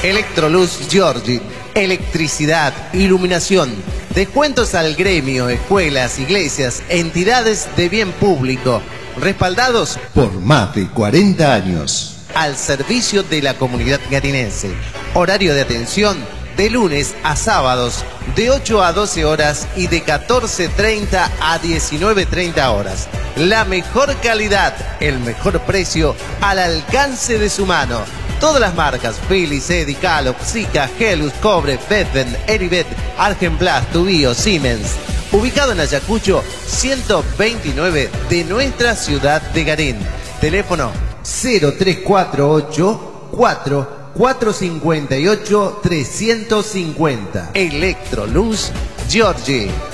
Electroluz Giorgi, electricidad, iluminación, descuentos al gremio, escuelas, iglesias, entidades de bien público, respaldados por más de 40 años. Al servicio de la comunidad garinense. Horario de atención de lunes a sábados de 8 a 12 horas y de 14:30 a 19:30 horas. La mejor calidad, el mejor precio al alcance de su mano. Todas las marcas Philips, Eddy, Calop, Sika, Helus, Cobre, Bedven, Eribet, Argenplas, Tubío, Siemens. Ubicado en Ayacucho 129 de nuestra ciudad de Garín. Teléfono 0348 458 350. Electroluz Giorgi.